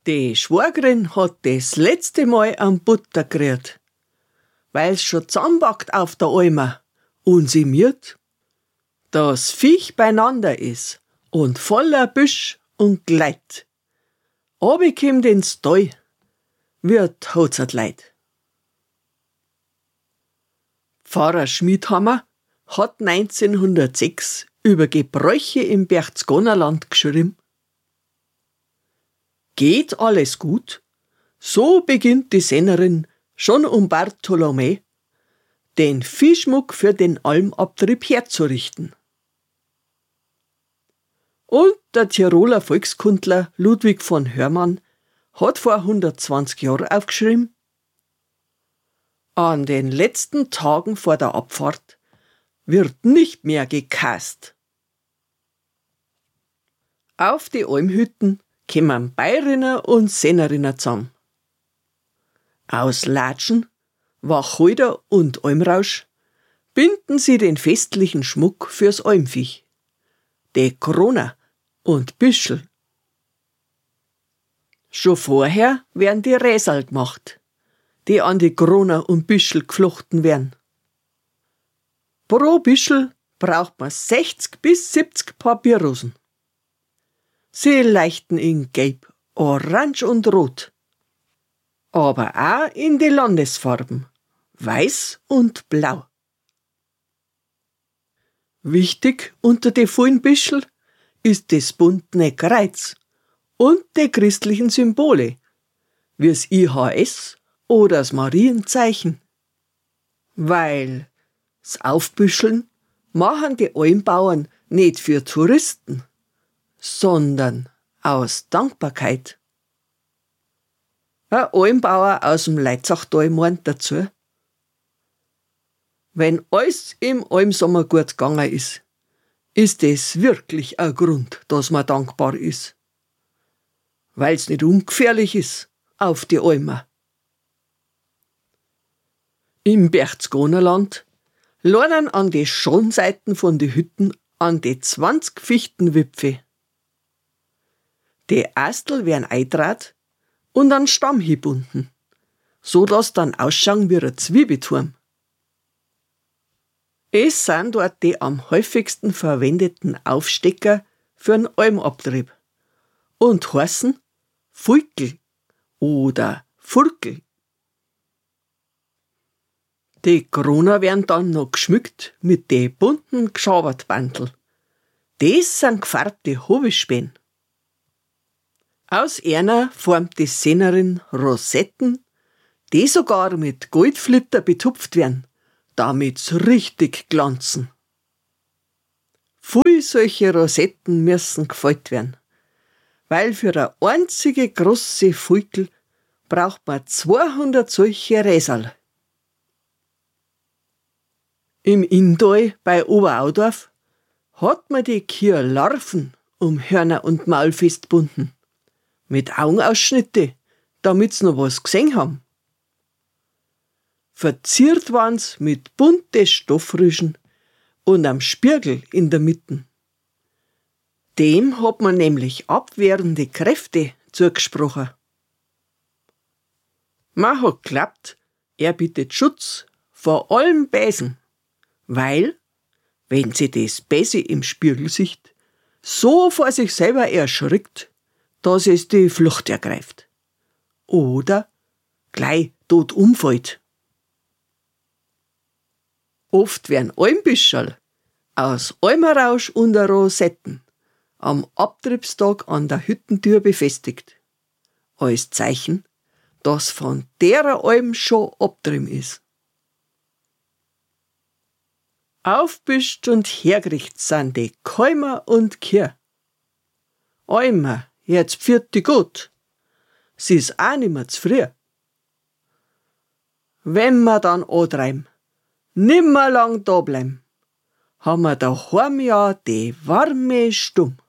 Die Schwägerin hat das letzte Mal am Butter gerührt, weil's schon zusammenpackt auf der Alma und sie miert, dass Viech beieinander is und voller Büsch und Gleit. Runterkommt ins Tal, wird hat's et Leid. Pfarrer Schmidhammer hat 1906 über Gebräuche im Berchtesgadenerland geschrieben: Geht alles gut, so beginnt die Sennerin schon Bartholomä den Viehschmuck für den Almabtrieb herzurichten. Und der Tiroler Volkskundler Ludwig von Hörmann hat vor 120 Jahren aufgeschrieben: An den letzten Tagen vor der Abfahrt wird nicht mehr gekast. Auf die Almhütten kommen Bairinnen und Sennerinnen zusammen. Aus Latschen, Wacholder und Almrausch binden sie den festlichen Schmuck fürs Almviech, die Krone und Büschel. Schon vorher werden die Räsal gemacht, die an die Krone und Büschel geflochten werden. Pro Büschel braucht man 60 bis 70 Papierrosen. Sie leuchten in Gelb, Orange und Rot, aber auch in die Landesfarben, Weiß und Blau. Wichtig unter die vielen Büschel ist das buntene Kreuz und die christlichen Symbole, wie das IHS oder das Marienzeichen. Weil das Aufbüscheln machen die Almbauern nicht für Touristen, sondern aus Dankbarkeit. Ein Almbauer aus dem Leitzachtal meint dazu: Wenn alles im Almsommer gut gegangen ist, ist es wirklich ein Grund, dass man dankbar ist. Weil's nicht ungefährlich ist auf die Alma. Im Berchtesgadenerland lernen an die Schonseiten von die Hütten an die 20 Fichtenwipfe. Die Astel werden eindraht und an Stamm gebunden, so dass dann ausschauen wie ein Zwiebelturm. Es sind dort die am häufigsten verwendeten Aufstecker für einen Almabtrieb und heißen Fulkel oder Furkel. Die Kroner werden dann noch geschmückt mit den bunten Geschabertbandel. Das sind gefärbte Hobelspäne. Aus einer formt die Sennerin Rosetten, die sogar mit Goldflitter betupft werden, damit's richtig glanzen. Viel solche Rosetten müssen gefällt werden, weil für eine einzige große Fulkel braucht man 200 solche Räsal. Im Inntal bei Oberaudorf hat man die Kühe Larven um Hörner und Maul festbunden, mit Augenausschnitte, damit's noch was gesehen haben. Verziert waren's mit bunte Stoffrüschen und am Spirgel in der Mitte. Dem hat man nämlich abwehrende Kräfte zugesprochen. Man hat geglaubt, er bietet Schutz vor allem Bäsen, weil, wenn sie das Bäse im Spirgel sieht, so vor sich selber erschrickt, dass es die Flucht ergreift. Oder gleich tot umfällt. Oft werden Almbüscherl aus Almarausch und Rosetten am Abtriebstag an der Hüttentür befestigt, als Zeichen, dass von derer Alm schon abtrieben ist. Aufbüscht und hergerichtet sind die Kälmer und Kühe. Alma, jetzt pfiat die gut. Sie ist auch nimmer zu früh. Wenn wir dann antreiben, nimmer lang da bleiben, haben wir daheim ja die warme Stumm.